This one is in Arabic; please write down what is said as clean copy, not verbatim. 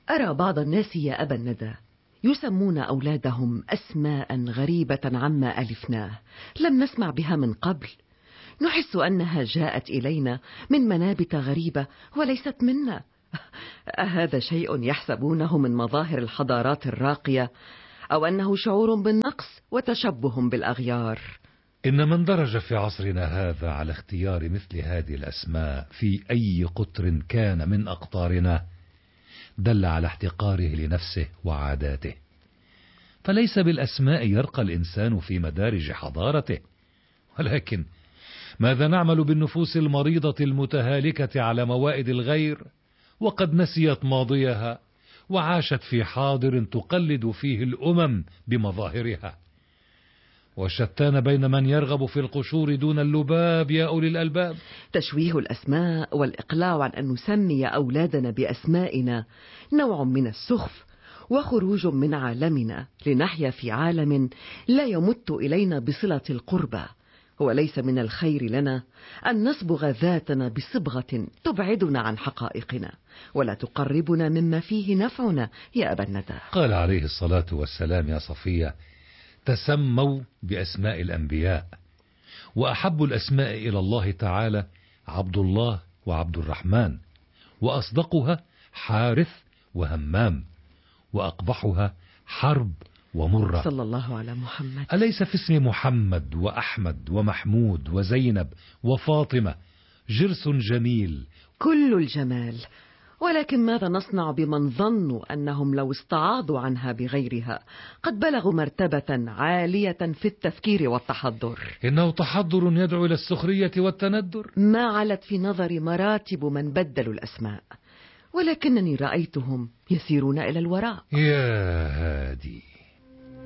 أرى بعض الناس يا أبا الندى يسمون أولادهم أسماء غريبة عما ألفناه، لم نسمع بها من قبل. نحس أنها جاءت إلينا من منابت غريبة وليست منا. أهذا شيء يحسبونه من مظاهر الحضارات الراقية، أو أنه شعور بالنقص وتشبه بالأغيار؟ إن من درج في عصرنا هذا على اختيار مثل هذه الأسماء في أي قطر كان من أقطارنا دل على احتقاره لنفسه وعاداته، فليس بالأسماء يرقى الإنسان في مدارج حضارته، ولكن ماذا نعمل بالنفوس المريضة المتهالكة على موائد الغير وقد نسيت ماضيها وعاشت في حاضر تقلد فيه الأمم بمظاهرها؟ والشتان بين من يرغب في القشور دون اللباب يا أولي الألباب. تشويه الأسماء والإقلاع عن أن نسمي أولادنا بأسمائنا نوع من السخف وخروج من عالمنا لنحيا في عالم لا يمت إلينا بصلة القربى. وليس من الخير لنا أن نصبغ ذاتنا بصبغة تبعدنا عن حقائقنا ولا تقربنا مما فيه نفعنا يا أبا الندى. قال عليه الصلاة والسلام: يا صفية، تسموا بأسماء الأنبياء، وأحب الأسماء إلى الله تعالى عبد الله وعبد الرحمن، وأصدقها حارث وهمام، وأقبحها حرب ومرة. صلى الله على محمد. أليس في اسم محمد وأحمد ومحمود وزينب وفاطمة جرس جميل؟ كل الجمال، ولكن ماذا نصنع بمن ظنوا أنهم لو استعاضوا عنها بغيرها قد بلغوا مرتبة عالية في التفكير والتحضر؟ إنه تحضر يدعو إلى السخرية والتندر. ما علت في نظري مراتب من بدلوا الأسماء، ولكنني رأيتهم يسيرون إلى الوراء. يا هادي،